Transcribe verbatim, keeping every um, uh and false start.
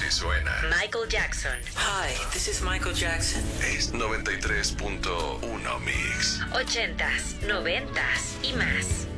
Así suena Michael Jackson. Hi, this is Michael Jackson. es noventa y tres punto uno Mix. Ochentas, noventas y más.